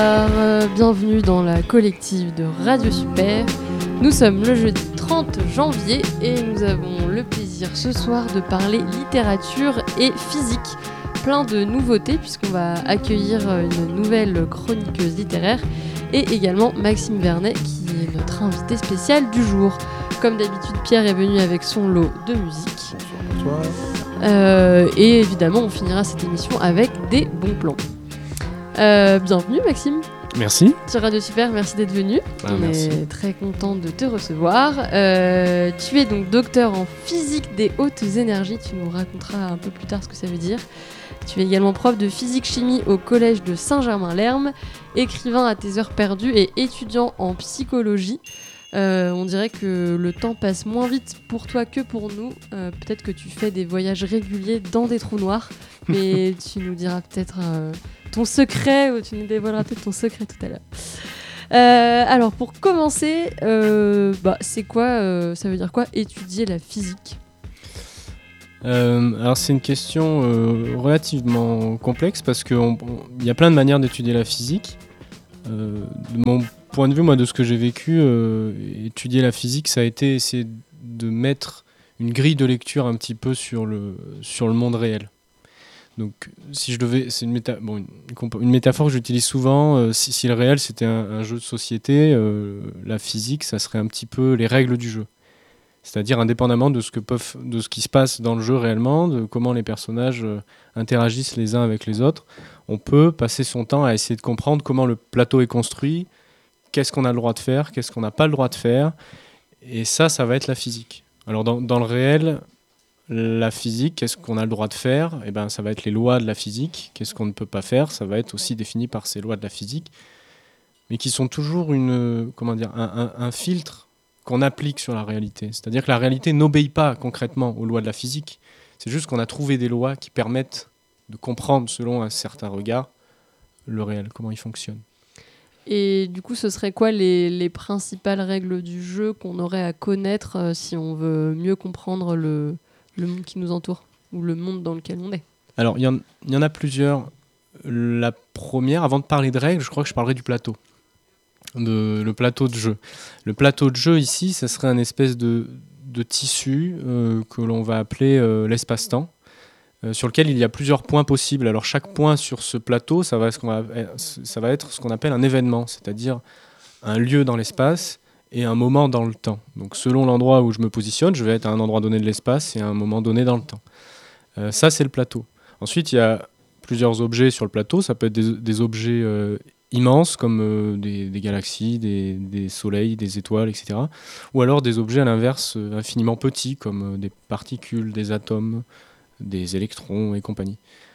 Bienvenue dans la collective de Radio Super. Nous sommes le jeudi 30 janvier et nous avons le plaisir ce soir de parler littérature et physique. Plein de nouveautés puisqu'on va accueillir une nouvelle chroniqueuse littéraire et également Maxime Vernet qui est notre invité spécial du jour. Comme d'habitude, Pierre est venu avec son lot de musique. Bonsoir. Et évidemment, on finira cette émission avec des bons plans. Bienvenue Maxime. Merci. Sur Radio Super, merci d'être venu. On est très content de te recevoir. Tu es donc docteur en physique des hautes énergies. Tu nous raconteras un peu plus tard ce que ça veut dire. Tu es également prof de physique-chimie au collège de Saint-Germain-l'Erme, écrivain à tes heures perdues et étudiant en psychologie. On dirait que le temps passe moins vite pour toi que pour nous. Peut-être que tu fais des voyages réguliers dans des trous noirs, mais tu nous diras peut-être ton secret, ou tu nous dévoileras peut-être ton secret tout à l'heure. Alors pour commencer, c'est quoi, ça veut dire quoi étudier la physique ? Alors c'est une question relativement complexe parce qu'il y a plein de manières d'étudier la physique. De mon point de vue, moi, de ce que j'ai vécu, étudier la physique, ça a été essayer de mettre une grille de lecture un petit peu sur le monde réel. Donc, si je devais, c'est une métaphore que j'utilise souvent. Si le réel c'était un jeu de société, la physique, ça serait un petit peu les règles du jeu. C'est-à-dire indépendamment de ce qui se passe dans le jeu réellement, de comment les personnages interagissent les uns avec les autres, on peut passer son temps à essayer de comprendre comment le plateau est construit, qu'est-ce qu'on a le droit de faire, qu'est-ce qu'on n'a pas le droit de faire, et ça va être la physique. Alors dans le réel, la physique, qu'est-ce qu'on a le droit de faire ? Eh ben, ça va être les lois de la physique. Qu'est-ce qu'on ne peut pas faire ? Ça va être aussi défini par ces lois de la physique, mais qui sont toujours un filtre qu'on applique sur la réalité. C'est-à-dire que la réalité n'obéit pas concrètement aux lois de la physique. C'est juste qu'on a trouvé des lois qui permettent de comprendre, selon un certain regard, le réel, comment il fonctionne. Et du coup, ce serait quoi les principales règles du jeu qu'on aurait à connaître si on veut mieux comprendre le monde qui nous entoure, ou le monde dans lequel on est ? Alors, il y en a plusieurs. La première, avant de parler de règles, je crois que je parlerai du plateau. Le plateau de jeu. Le plateau de jeu ici, ça serait un espèce de tissu que l'on va appeler l'espace-temps, sur lequel il y a plusieurs points possibles. Alors chaque point sur ce plateau, ça va être ce qu'on appelle un événement, c'est-à-dire un lieu dans l'espace et un moment dans le temps. Donc selon l'endroit où je me positionne, je vais être à un endroit donné de l'espace et à un moment donné dans le temps. Ça, c'est le plateau. Ensuite, il y a plusieurs objets sur le plateau. Ça peut être des objets immenses comme des galaxies, des soleils, des étoiles, etc. Ou alors des objets à l'inverse infiniment petits comme des particules, des atomes, des électrons et compagnie.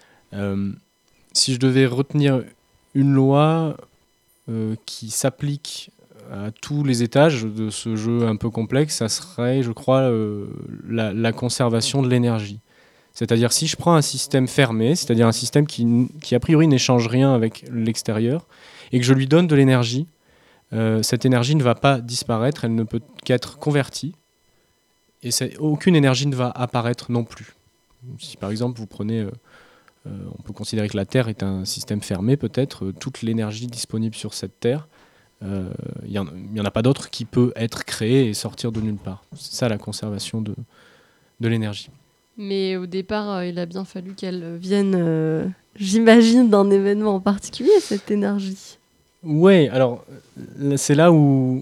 Si je devais retenir une loi qui s'applique à tous les étages de ce jeu un peu complexe, ça serait, je crois, la conservation de l'énergie. C'est-à-dire si je prends un système fermé, c'est-à-dire un système qui a priori n'échange rien avec l'extérieur, et que je lui donne de l'énergie, cette énergie ne va pas disparaître, elle ne peut qu'être convertie, et aucune énergie ne va apparaître non plus. Si par exemple vous prenez, on peut considérer que la Terre est un système fermé, peut-être, toute l'énergie disponible sur cette Terre, il n'y en a pas d'autre qui peut être créée et sortir de nulle part. C'est ça la conservation de l'énergie. Mais au départ, il a bien fallu qu'elle vienne, j'imagine, d'un événement en particulier, cette énergie. Oui, alors c'est là où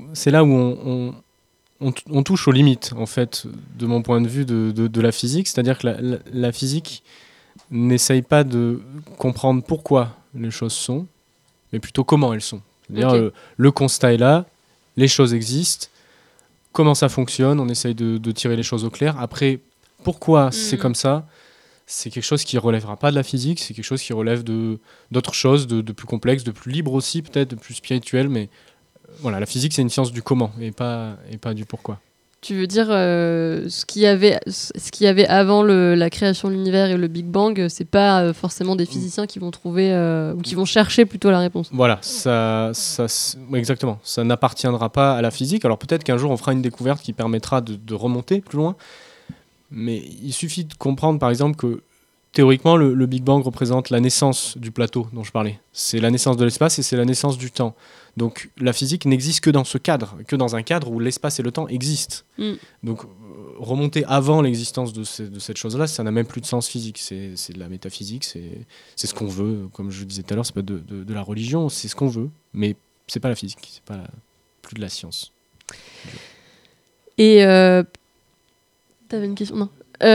on touche aux limites, en fait, de mon point de vue de la physique. C'est-à-dire que la physique n'essaye pas de comprendre pourquoi les choses sont, mais plutôt comment elles sont. C'est-à-dire le constat est là, les choses existent, comment ça fonctionne, on essaye de tirer les choses au clair. Après, pourquoi c'est comme ça ? C'est quelque chose qui ne relèvera pas de la physique, c'est quelque chose qui relève d'autres choses, de plus complexes, de plus libres aussi, peut-être, de plus spirituelles. Mais voilà, la physique, c'est une science du comment et pas du pourquoi. Tu veux dire ce qu'il y avait avant la création de l'univers et le Big Bang, c'est pas forcément des physiciens qui vont trouver ou qui vont chercher plutôt la réponse. Voilà, ça exactement. Ça n'appartiendra pas à la physique. Alors peut-être qu'un jour on fera une découverte qui permettra de remonter plus loin. Mais il suffit de comprendre, par exemple, que théoriquement, le Big Bang représente la naissance du plateau dont je parlais. C'est la naissance de l'espace et c'est la naissance du temps. Donc la physique n'existe que dans ce cadre, que dans un cadre où l'espace et le temps existent. Donc remonter avant l'existence de cette chose-là, ça n'a même plus de sens physique. C'est de la métaphysique, c'est ce qu'on veut. Comme je disais tout à l'heure, c'est pas de la religion, c'est ce qu'on veut. Mais c'est pas la physique, c'est pas plus de la science. Et t'avais une question? Non.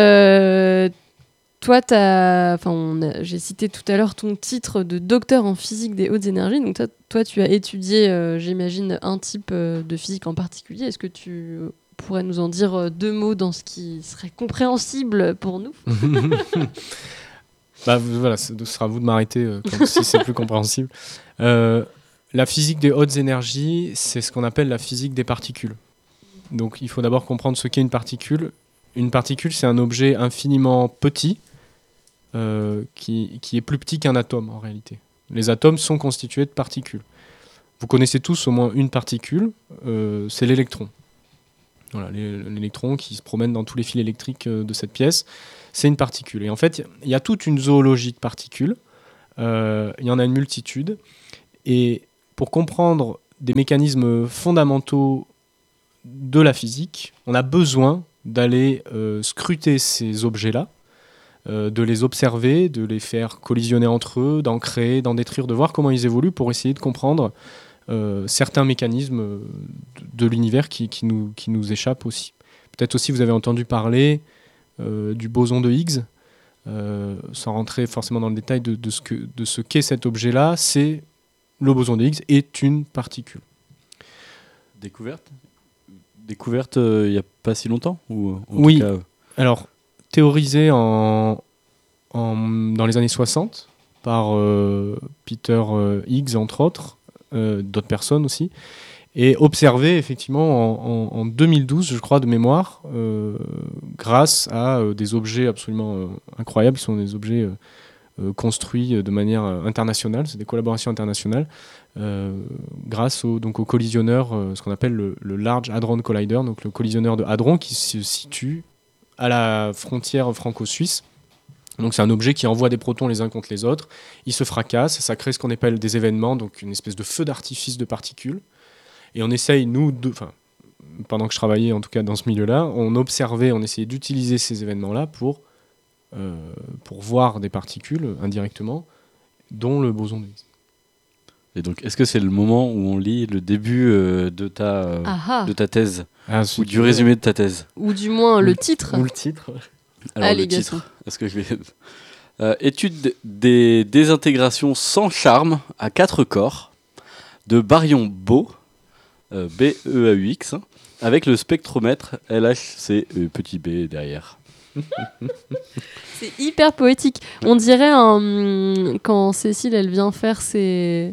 Toi, j'ai cité tout à l'heure ton titre de docteur en physique des hautes énergies. Donc toi, tu as étudié, j'imagine, un type de physique en particulier. Est-ce que tu pourrais nous en dire 2 mots dans ce qui serait compréhensible pour nous? Voilà, ce sera à vous de m'arrêter si c'est plus compréhensible. La physique des hautes énergies, c'est ce qu'on appelle la physique des particules. Donc il faut d'abord comprendre ce qu'est une particule. Une particule, c'est un objet infiniment petit, qui est plus petit qu'un atome en réalité. Les atomes sont constitués de particules. Vous connaissez tous au moins une particule, c'est l'électron. Voilà, l'électron qui se promène dans tous les fils électriques de cette pièce, c'est une particule. Et en fait, il y a toute une zoologie de particules, il y en a une multitude, et pour comprendre des mécanismes fondamentaux de la physique, on a besoin d'aller scruter ces objets-là, de les observer, de les faire collisionner entre eux, d'en créer, d'en détruire, de voir comment ils évoluent pour essayer de comprendre certains mécanismes de l'univers qui nous échappent aussi. Peut-être aussi vous avez entendu parler du boson de Higgs, sans rentrer forcément dans le détail de ce qu'est cet objet-là. C'est le boson de Higgs est une particule. Découverte il n'y a pas si longtemps ou oui, tout cas, alors théorisé dans les années 60 par Peter Higgs entre autres, d'autres personnes aussi, et observé effectivement en 2012 je crois de mémoire, grâce à des objets absolument incroyables, qui sont des objets construits de manière internationale, c'est des collaborations internationales, grâce au collisionneur, ce qu'on appelle le Large Hadron Collider, donc le collisionneur de hadron qui se situe à la frontière franco-suisse. Donc c'est un objet qui envoie des protons les uns contre les autres, ils se fracassent, ça crée ce qu'on appelle des événements, donc une espèce de feu d'artifice de particules. Et on essaye, pendant que je travaillais en tout cas dans ce milieu-là, on observait, on essayait d'utiliser ces événements-là pour voir des particules indirectement, dont le boson de Higgs. Et donc, est-ce que c'est le moment où on lit le début de ta thèse, ou du résumé de ta thèse? Ou du moins le titre. Ou le titre. Alors, le titre. Est-ce que je vais... étude des désintégrations sans charme à 4 corps de baryon Beau, BEAUX, avec le spectromètre LHC petit b derrière. C'est hyper poétique. On dirait quand Cécile elle vient faire ses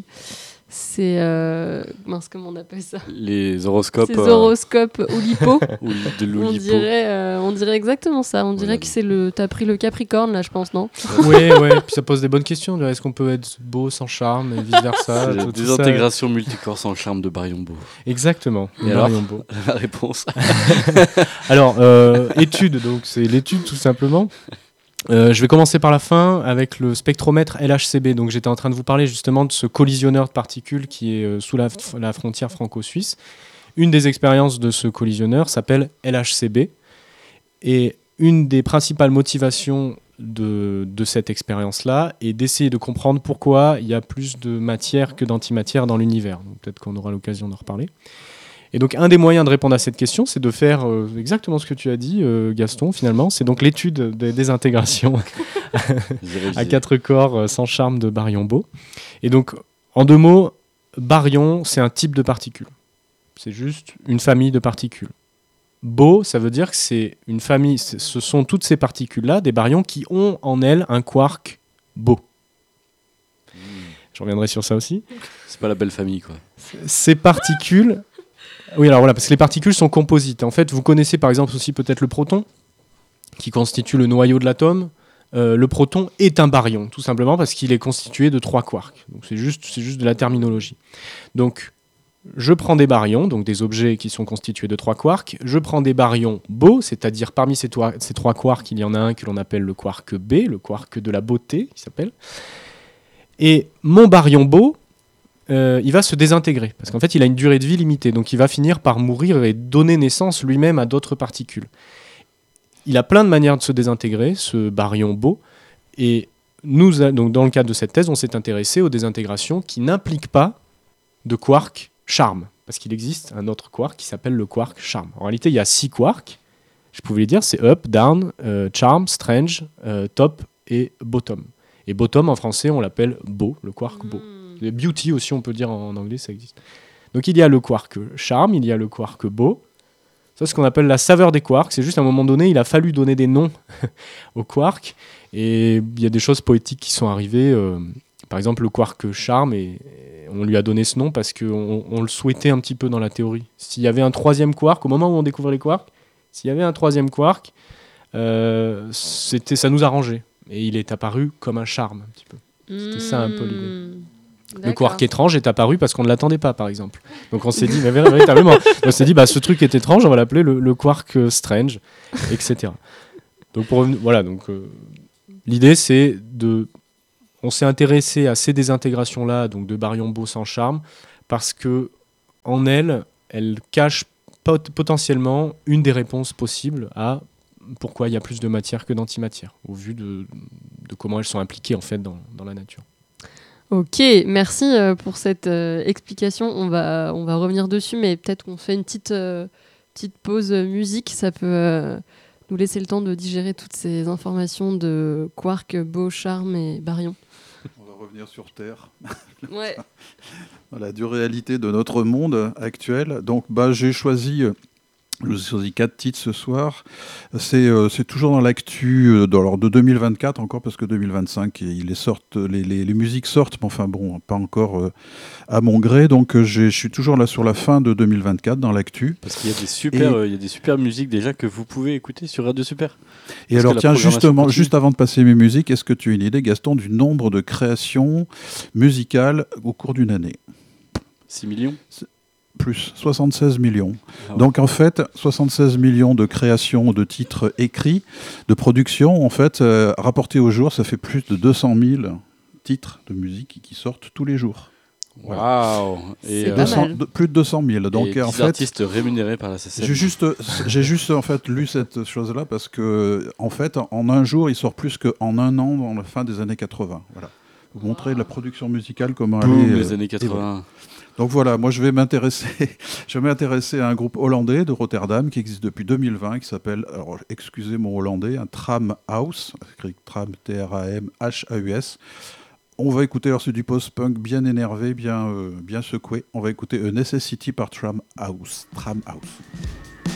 comment on appelle ça, les horoscopes, ces horoscopes Oulipo. Ou de l'Oulipo. On dirait exactement ça. On dirait que t'as pris le Capricorne là, je pense, non? Ouais, puis ça pose des bonnes questions. Est-ce qu'on peut être beau sans charme et vice versa? C'est désintégration multicorps sans charme de baryon Beau. Exactement. Et alors, la réponse. Alors, étude, donc c'est l'étude tout simplement. Je vais commencer par la fin avec le spectromètre LHCb. Donc j'étais en train de vous parler justement de ce collisionneur de particules qui est sous la frontière franco-suisse. Une des expériences de ce collisionneur s'appelle LHCb. Et une des principales motivations de cette expérience-là est d'essayer de comprendre pourquoi il y a plus de matière que d'antimatière dans l'univers. Donc, peut-être qu'on aura l'occasion d'en reparler. Et donc, un des moyens de répondre à cette question, c'est de faire exactement ce que tu as dit, Gaston, finalement. C'est donc l'étude des désintégrations à 4 corps sans charme de baryon Beau. Et donc, en 2 mots, baryon, c'est un type de particule. C'est juste une famille de particules. Beau, ça veut dire que c'est une famille, ce sont toutes ces particules-là, des baryons, qui ont en elles un quark beau. Je reviendrai sur ça aussi. C'est pas la belle famille, quoi. Ces particules... Oui, alors voilà, parce que les particules sont composites. En fait, vous connaissez par exemple aussi peut-être le proton, qui constitue le noyau de l'atome. Le proton est un baryon, tout simplement parce qu'il est constitué de 3 quarks. Donc c'est juste de la terminologie. Donc, je prends des baryons, donc des objets qui sont constitués de 3 quarks. Je prends des baryons beaux, c'est-à-dire parmi ces 3 quarks, il y en a un que l'on appelle le quark B, le quark de la beauté, qui s'appelle. Et mon baryon beau, il va se désintégrer, parce qu'en fait, il a une durée de vie limitée, donc il va finir par mourir et donner naissance lui-même à d'autres particules. Il a plein de manières de se désintégrer, ce baryon beau, et nous, donc dans le cadre de cette thèse, on s'est intéressé aux désintégrations qui n'impliquent pas de quark charme, parce qu'il existe un autre quark qui s'appelle le quark charme. En réalité, il y a 6 quarks, je pouvais les dire, c'est up, down, charm, strange, top et bottom. Et bottom, en français, on l'appelle beau, le quark beau. Beauty aussi, on peut dire en anglais, ça existe. Donc il y a le quark charme, il y a le quark beau. Ça, c'est ce qu'on appelle la saveur des quarks. C'est juste à un moment donné, il a fallu donner des noms aux quarks. Et il y a des choses poétiques qui sont arrivées. Par exemple, le quark charme, et on lui a donné ce nom parce qu'on le souhaitait un petit peu dans la théorie. S'il y avait un 3e quark, au moment où on découvrait les quarks, s'il y avait un 3e quark, ça nous arrangeait. Et il est apparu comme un charme, un petit peu. C'était ça un peu l'idée. D'accord. Le quark étrange est apparu parce qu'on ne l'attendait pas, par exemple. Donc on s'est dit, mais véritablement, on s'est dit, ce truc est étrange, on va l'appeler le quark strange, etc. Donc l'idée, c'est on s'est intéressé à ces désintégrations-là, donc de baryons beaux sans charme, parce que en elles cachent potentiellement une des réponses possibles à pourquoi il y a plus de matière que d'antimatière, au vu de comment elles sont impliquées en fait dans la nature. Ok, merci pour cette explication. On va revenir dessus, mais peut-être qu'on fait une petite pause musique. Ça peut nous laisser le temps de digérer toutes ces informations de quark, beau, charme et baryon. On va revenir sur Terre. Ouais. La dure réalité de notre monde actuel. Donc, j'ai choisi 4 titres ce soir. C'est toujours dans l'actu de 2024 encore, parce que 2025, les musiques sortent, mais enfin bon, pas encore à mon gré. Donc je suis toujours là sur la fin de 2024 dans l'actu. Parce qu'il y a des super musiques déjà que vous pouvez écouter sur Radio Super. Et alors tiens, justement, juste avant de passer mes musiques, est-ce que tu as une idée, Gaston, du nombre de créations musicales au cours d'une année ? 6 millions ? Plus 76 millions. Ah ouais. Donc en fait, 76 millions de créations de titres écrits, de production, en fait, rapportés au jour, ça fait plus de 200 000 titres de musique qui sortent tous les jours. Waouh. Et plus de 200 000. Donc et en fait, artistes rémunérés par la SACEM. J'ai juste en fait lu cette chose-là parce que en fait, en un jour, il sort plus qu'en un an dans la fin des années 80. Voilà. Vous montrer la production musicale, comment elle est. Les années 80. Donc voilà, moi je vais m'intéresser à un groupe hollandais de Rotterdam qui existe depuis 2020, qui s'appelle, alors excusez mon hollandais, un Tram House, écrit Tram T-R-A-M-H-A-U-S. On va écouter, alors c'est du post-punk bien énervé, bien secoué. On va écouter A Necessity par Tram House.